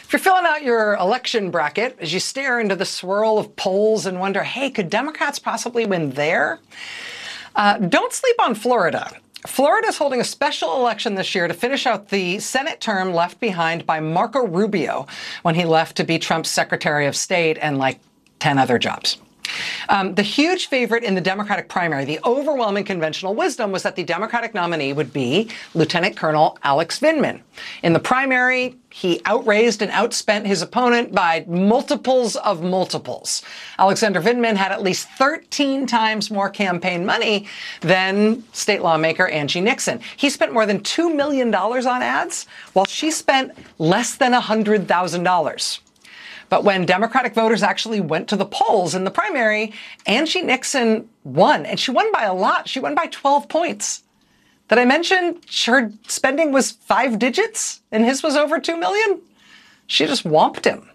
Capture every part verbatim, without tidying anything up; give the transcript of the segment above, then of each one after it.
If you're filling out your election bracket, as you stare into the swirl of polls and wonder, hey, could Democrats possibly win there? Uh, don't sleep on Florida. Florida is holding a special election this year to finish out the Senate term left behind by Marco Rubio when he left to be Trump's Secretary of State and like ten other jobs. Um, the huge favorite in the Democratic primary, the overwhelming conventional wisdom was that the Democratic nominee would be Lieutenant Colonel Alex Vindman. In the primary, he outraised and outspent his opponent by multiples of multiples. Alexander Vindman had at least thirteen times more campaign money than state lawmaker Angie Nixon. He spent more than two million dollars on ads, while she spent less than one hundred thousand dollars. But when Democratic voters actually went to the polls in the primary, Angie Nixon won, and she won by a lot. She won by twelve points. Did I mention her spending was five digits and his was over two million? She just whomped him.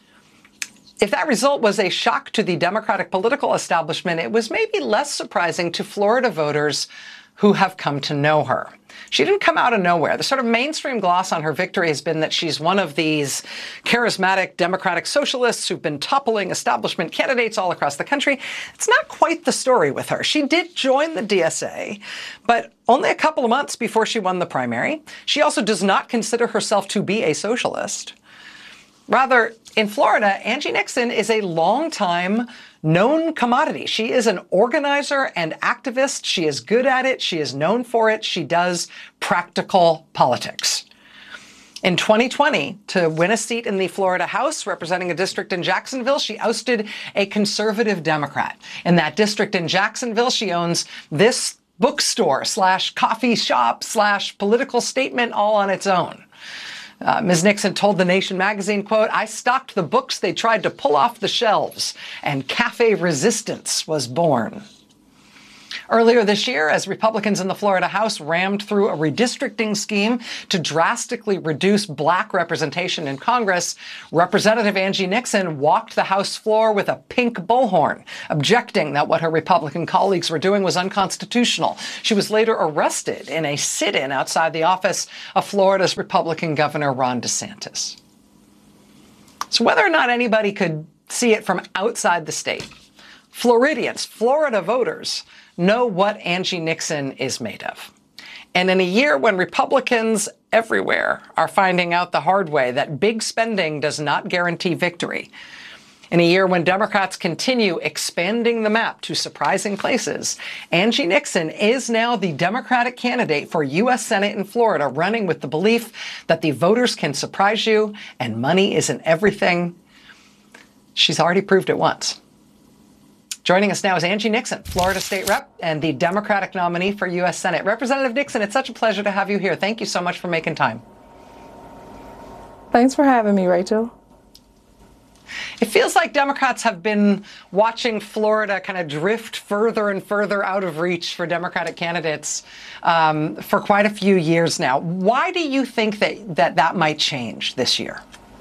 If that result was a shock to the Democratic political establishment, it was maybe less surprising to Florida voters who have come to know her. She didn't come out of nowhere. The sort of mainstream gloss on her victory has been that she's one of these charismatic Democratic socialists who've been toppling establishment candidates all across the country. It's not quite the story with her. She did join the D S A, but only a couple of months before she won the primary. She also does not consider herself to be a socialist. Rather, in Florida, Angie Nixon is a longtime known commodity. She is an organizer and activist. She is good at it. She is known for it. She does practical politics. In twenty twenty, to win a seat in the Florida House representing a district in Jacksonville, she ousted a conservative Democrat. In that district in Jacksonville, she owns this bookstore slash coffee shop slash political statement all on its own. Uh, Miz Nixon told The Nation magazine, quote, "I stocked the books they tried to pull off the shelves, and Cafe Resistance was born." Earlier this year, as Republicans in the Florida House rammed through a redistricting scheme to drastically reduce black representation in Congress, Representative Angie Nixon walked the House floor with a pink bullhorn, objecting that what her Republican colleagues were doing was unconstitutional. She was later arrested in a sit-in outside the office of Florida's Republican Governor Ron DeSantis. So whether or not anybody could see it from outside the state, Floridians, Florida voters, know what Angie Nixon is made of. And in a year when Republicans everywhere are finding out the hard way that big spending does not guarantee victory, in a year when Democrats continue expanding the map to surprising places, Angie Nixon is now the Democratic candidate for U S Senate in Florida, running with the belief that the voters can surprise you and money isn't everything. She's already proved it once. Joining us now is Angie Nixon, Florida State Rep and the Democratic nominee for U S Senate. Representative Nixon, it's such a pleasure to have you here. Thank you so much for making time. Thanks for having me, Rachel. It feels like Democrats have been watching Florida kind of drift further and further out of reach for Democratic candidates um, for quite a few years now. Why do you think that that, that might change this year?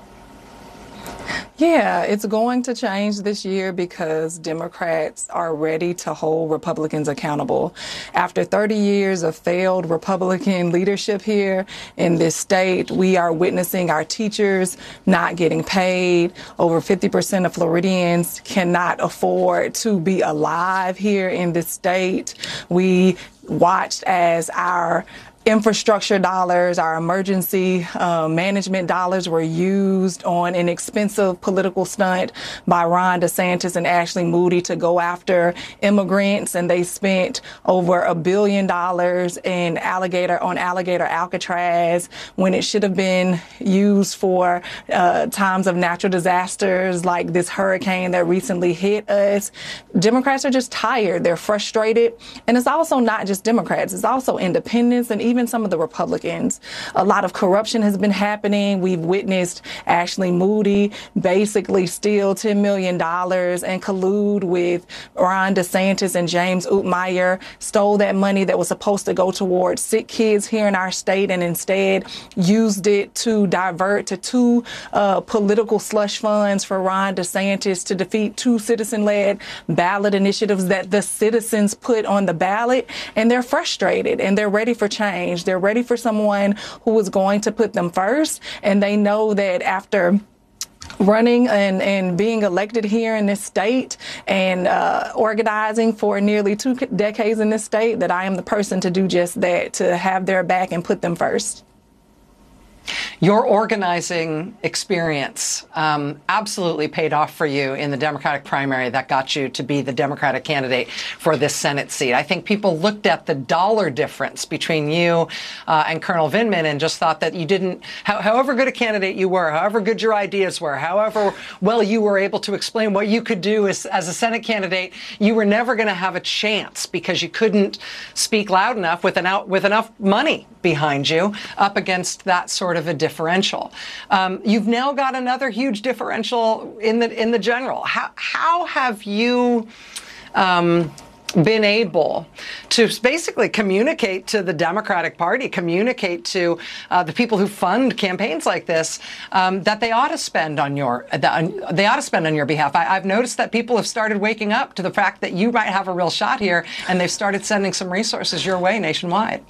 Yeah, it's going to change this year because Democrats are ready to hold Republicans accountable. After thirty years of failed Republican leadership here in this state, we are witnessing our teachers not getting paid. Over fifty percent of Floridians cannot afford to be alive here in this state. We watched as our infrastructure dollars, our emergency uh, management dollars were used on an expensive political stunt by Ron DeSantis and Ashley Moody to go after immigrants, and they spent over a billion dollars in alligator on alligator Alcatraz when it should have been used for uh, times of natural disasters like this hurricane that recently hit us. Democrats are just tired. They're frustrated. And it's also not just Democrats. It's also independents and even some of the Republicans. A lot of corruption has been happening. We've witnessed Ashley Moody basically steal ten million dollars and collude with Ron DeSantis and James Utmeyer, stole that money that was supposed to go towards sick kids here in our state and instead used it to divert to two uh, political slush funds for Ron DeSantis to defeat two citizen-led ballot initiatives that the citizens put on the ballot. And they're frustrated and they're ready for change. change. They're ready for someone who is going to put them first, and they know that after running and, and being elected here in this state and uh, organizing for nearly two decades in this state, that I am the person to do just that, to have their back and put them first. Your organizing experience um, absolutely paid off for you in the Democratic primary that got you to be the Democratic candidate for this Senate seat. I think people looked at the dollar difference between you uh, and Colonel Vindman and just thought that you didn't, how, however good a candidate you were, however good your ideas were, however well you were able to explain what you could do as, as a Senate candidate, you were never going to have a chance because you couldn't speak loud enough with, an out, with enough money behind you up against that sort of a differential. Um, you've now got another huge differential in the in the general. How how have you um, been able to basically communicate to the Democratic Party, communicate to uh, the people who fund campaigns like this um, that they ought to spend on your that, they ought to spend on your behalf? I, I've noticed that people have started waking up to the fact that you might have a real shot here, and they've started sending some resources your way nationwide.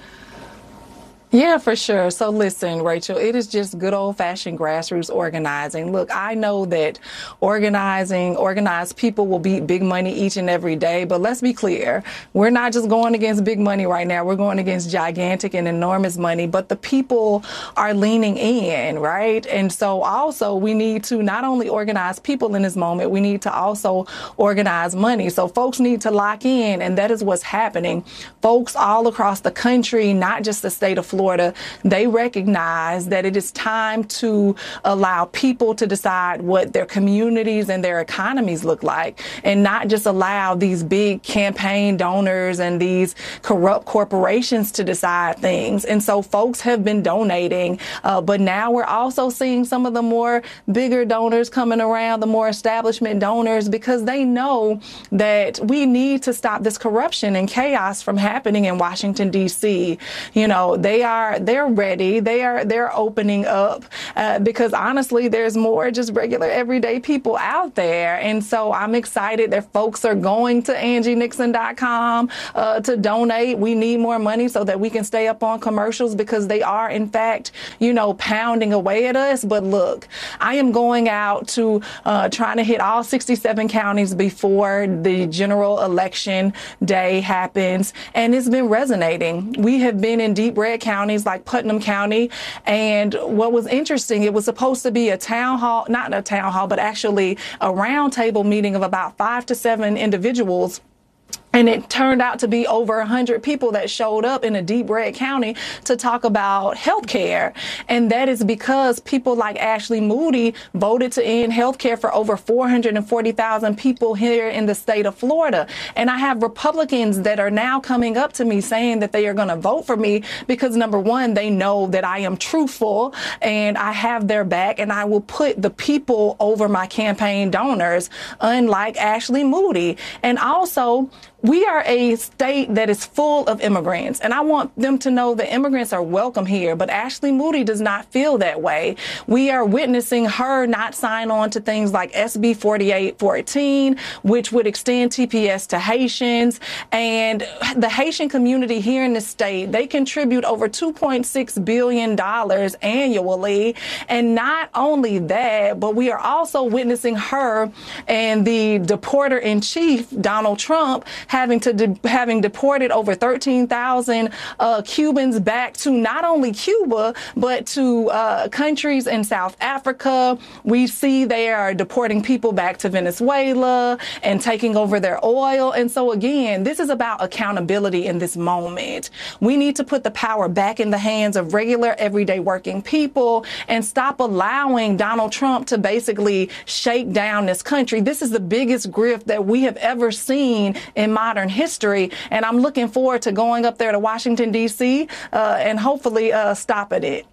Yeah, for sure. So listen, Rachel, it is just good old-fashioned grassroots organizing. Look, I know that organizing, organized people will beat big money each and every day, but let's be clear. We're not just going against big money right now. We're going against gigantic and enormous money, but the people are leaning in, right? And so also we need to not only organize people in this moment, we need to also organize money. So folks need to lock in, and that is what's happening. Folks all across the country, not just the state of Florida, Florida, they recognize that it is time to allow people to decide what their communities and their economies look like, and not just allow these big campaign donors and these corrupt corporations to decide things. And so folks have been donating, uh, but now we're also seeing some of the more bigger donors coming around, the more establishment donors, because they know that we need to stop this corruption and chaos from happening in Washington, D C. You know, they are, they're ready. They are, they're opening up uh, because honestly, there's more just regular everyday people out there. And so I'm excited that folks are going to Angie Nixon dot com uh, to donate. We need more money so that we can stay up on commercials, because they are, in fact, you know, pounding away at us. But look, I am going out to uh, trying to hit all sixty-seven counties before the general election day happens. And it's been resonating. We have been in deep red counties like Putnam County. And what was interesting, it was supposed to be a town hall, not a town hall, but actually a roundtable meeting of about five to seven individuals. And it turned out to be over one hundred people that showed up in a deep red county to talk about health care. And that is because people like Ashley Moody voted to end health care for over four hundred forty thousand people here in the state of Florida. And I have Republicans that are now coming up to me saying that they are going to vote for me because, number one, they know that I am truthful and I have their back, and I will put the people over my campaign donors, unlike Ashley Moody. And also, we are a state that is full of immigrants, and I want them to know that immigrants are welcome here, but Ashley Moody does not feel that way. We are witnessing her not sign on to things like S B forty-eight fourteen, which would extend T P S to Haitians, and the Haitian community here in the state, they contribute over two point six billion dollars annually. And not only that, but we are also witnessing her and the deporter-in-chief, Donald Trump, having to de- having deported over thirteen thousand uh, Cubans back to not only Cuba, but to uh, countries in South Africa. We see they are deporting people back to Venezuela and taking over their oil. And so again, this is about accountability in this moment. We need to put the power back in the hands of regular, everyday working people and stop allowing Donald Trump to basically shake down this country. This is the biggest grift that we have ever seen in modern history, and I'm looking forward to going up there to Washington, D C uh, and hopefully uh, stopping it.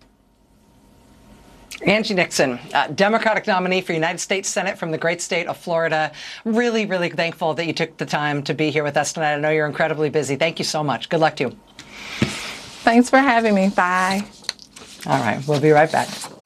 Angie Nixon, uh, Democratic nominee for United States Senate from the great state of Florida. Really, really thankful that you took the time to be here with us tonight. I know you're incredibly busy. Thank you so much. Good luck to you. Thanks for having me. Bye. All right. We'll be right back.